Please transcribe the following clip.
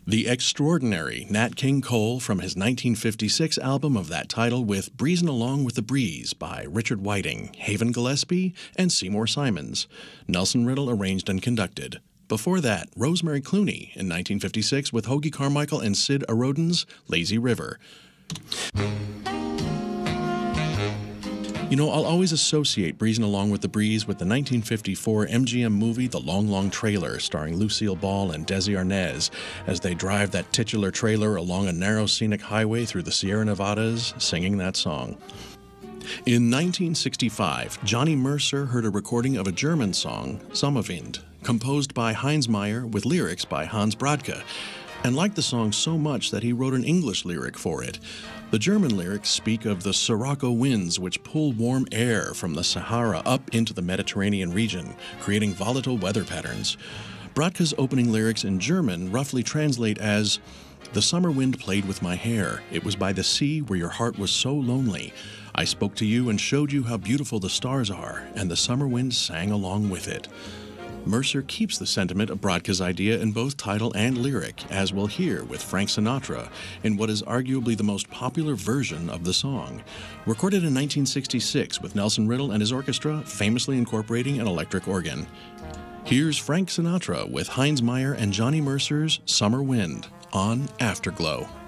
The extraordinary Nat King Cole from his 1956 album of that title with Breezin' Along with the Breeze by Richard Whiting, Haven Gillespie, and Seymour Simons. Nelson Riddle arranged and conducted. Before that, Rosemary Clooney in 1956 with Hoagy Carmichael and Sid Arodin's Lazy River. You know, I'll always associate Breezin' Along with the Breeze with the 1954 MGM movie The Long, Long Trailer, starring Lucille Ball and Desi Arnaz, as they drive that titular trailer along a narrow scenic highway through the Sierra Nevadas, singing that song. In 1965, Johnny Mercer heard a recording of a German song, Sommerwind, composed by Heinz Meyer with lyrics by Hans Brodke, and liked the song so much that he wrote an English lyric for it. The German lyrics speak of the Sirocco winds which pull warm air from the Sahara up into the Mediterranean region, creating volatile weather patterns. Brodke's opening lyrics in German roughly translate as, "The summer wind played with my hair. It was by the sea where your heart was so lonely. I spoke to you and showed you how beautiful the stars are, and the summer wind sang along with it." Mercer keeps the sentiment of Brodke's idea in both title and lyric, as we'll hear with Frank Sinatra, in what is arguably the most popular version of the song. Recorded in 1966 with Nelson Riddle and his orchestra, famously incorporating an electric organ. Here's Frank Sinatra with Heinz Meyer and Johnny Mercer's Summer Wind on Afterglow.